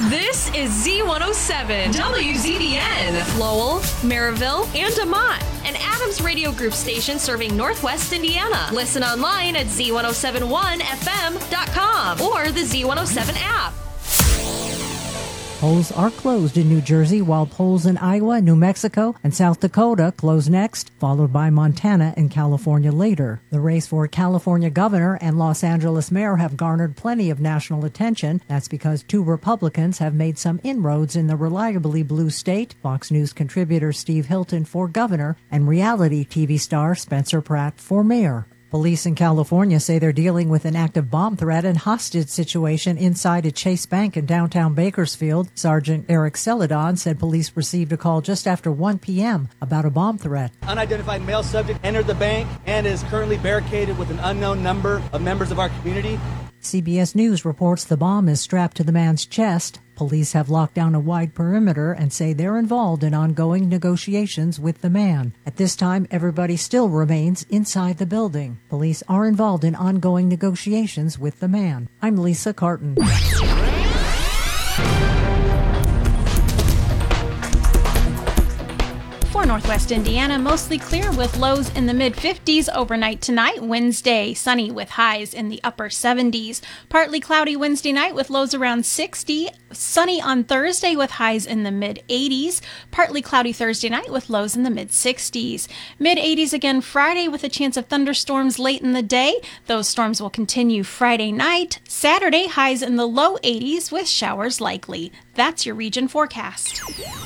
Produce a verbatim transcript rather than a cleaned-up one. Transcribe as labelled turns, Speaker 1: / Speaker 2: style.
Speaker 1: This is Z one oh seven, W Z B N, Lowell, Maryville, and DeMont, an Adams Radio Group station serving Northwest Indiana. Listen online at Z one oh seven one F M dot com or the Z one oh seven app.
Speaker 2: Polls are closed in New Jersey, while polls in Iowa, New Mexico, and South Dakota close next, followed by Montana and California later. The race for California governor and Los Angeles mayor have garnered plenty of national attention. That's because two Republicans have made some inroads in the reliably blue state, Fox News contributor Steve Hilton for governor and reality T V star Spencer Pratt for mayor. Police in California say they're dealing with an active bomb threat and hostage situation inside a Chase Bank in downtown Bakersfield. Sergeant Eric Celadon said police received a call just after one p.m. about a bomb threat.
Speaker 3: Unidentified male subject entered the bank and is currently barricaded with an unknown number of members of our community.
Speaker 2: C B S News reports the bomb is strapped to the man's chest. Police have locked down a wide perimeter and say they're involved in ongoing negotiations with the man. At this time, everybody still remains inside the building. Police are involved in ongoing negotiations with the man. I'm Lisa Carton.
Speaker 4: For Northwest Indiana, mostly clear with lows in the mid fifties overnight tonight. Wednesday, sunny with highs in the upper seventies. Partly cloudy Wednesday night with lows around sixty. Sunny on Thursday with highs in the mid eighties. Partly cloudy Thursday night with lows in the mid sixties. Mid eighties again Friday with a chance of thunderstorms late in the day. Those storms will continue Friday night. Saturday, highs in the low eighties with showers likely. That's your region forecast.